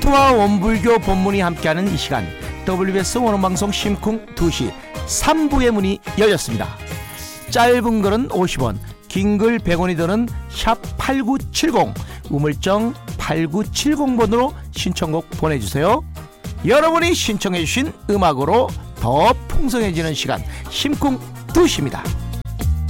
원투와 원불교 본문이 함께하는 이 시간, WBS 원어방송 심쿵 2시 3부의 문이 열렸습니다. 짧은 글은 50원, 긴 글 100원이 드는 샵8970, 우물정 8970번으로 신청곡 보내주세요. 여러분이 신청해주신 음악으로 더 풍성해지는 시간, 심쿵 2시입니다.